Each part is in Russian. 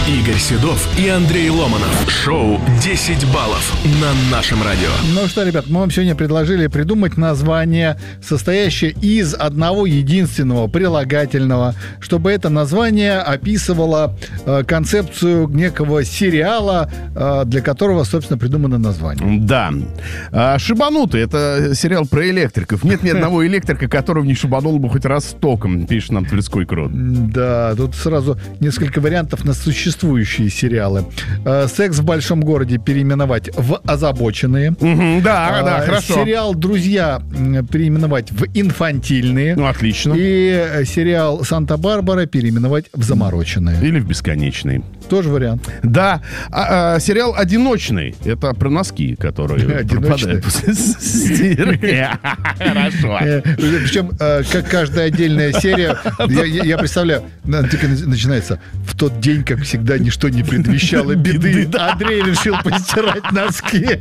Игорь Седов и Андрей Ломанов. Шоу «10 баллов» на нашем радио. Ну что, ребят, мы вам сегодня предложили придумать название, состоящее из одного единственного прилагательного, чтобы это название описывало концепцию некого сериала, для которого, собственно, придумано название. Да. «Шибанутый» — это сериал про электриков. Нет ни одного электрика, которого не шибанул бы хоть раз током, пишет нам Тверской крот. Да, тут сразу несколько вариантов на существующие сериалы. «Секс в большом городе» переименовать в «Озабоченные». Да, хорошо. Сериал «Друзья» переименовать в «Инфантильные». Ну, отлично. И сериал «Санта-Барбара» переименовать в «Замороченные». Или в «Бесконечный». Тоже вариант. Да. Сериал «Одиночный» — это про носки, которые пропадают после стирки. Хорошо. Причем, как каждая отдельная серия, я представляю, начинается: в тот день, как всегда, ничто не предвещало беды. Андрей решил постирать носки.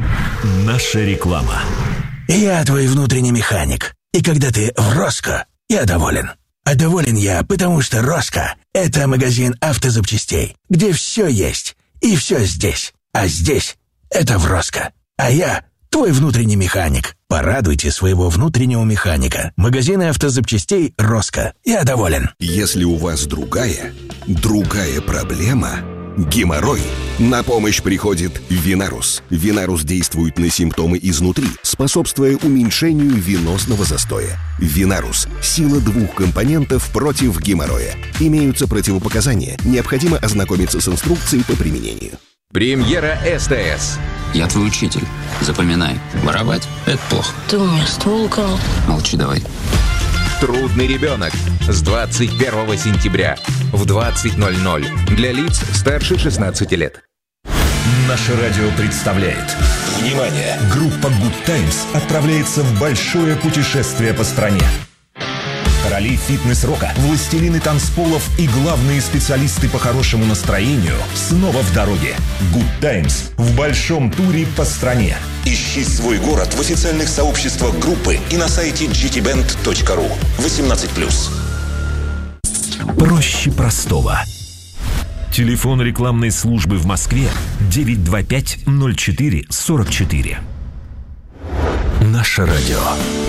Наша реклама. Я твой внутренний механик. И когда ты в Роско, я доволен. А доволен я, потому что Роско — это магазин автозапчастей, где все есть и все здесь. А здесь — это в Роско. А я твой внутренний механик. Порадуйте своего внутреннего механика. Магазины автозапчастей Роско. Я доволен. Если у вас другая проблема – геморрой. На помощь приходит Винарус. Винарус действует на симптомы изнутри, способствуя уменьшению венозного застоя. Винарус – сила двух компонентов против геморроя. Имеются противопоказания. Необходимо ознакомиться с инструкцией по применению. Премьера СТС. Я твой учитель. Запоминай. Воровать – это плохо. Ты у меня ствол украл. Молчи давай. Трудный ребенок. С 21 сентября в 20:00 для лиц старше 16 лет. Наше радио представляет. Внимание! Группа Good Times отправляется в большое путешествие по стране. Короли фитнес-рока, властелины танцполов и главные специалисты по хорошему настроению снова в дороге. Good Times в большом туре по стране. Ищи свой город в официальных сообществах группы и на сайте gtband.ru. 18+. Проще простого. Телефон рекламной службы в Москве 925-04-44. Наше радио.